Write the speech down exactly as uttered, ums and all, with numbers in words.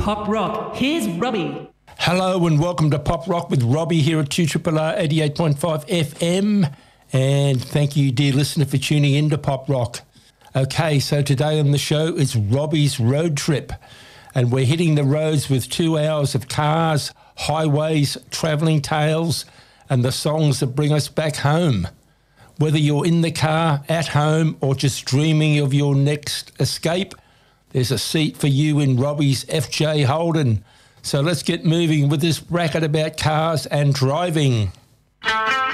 Pop Rock. Here's Robbie. Hello and welcome to Pop Rock with Robbie here at two R R R eighty-eight point five F M. And thank you, dear listener, for tuning in to Pop Rock. Okay, so today on the show is Robbie's Road Trip. And we're hitting the roads with two hours of cars, highways, travelling tales, and the songs that bring us back home. Whether you're in the car, at home, or just dreaming of your next escape, there's a seat for you in Robbie's F J Holden. So let's get moving with this bracket about cars and driving.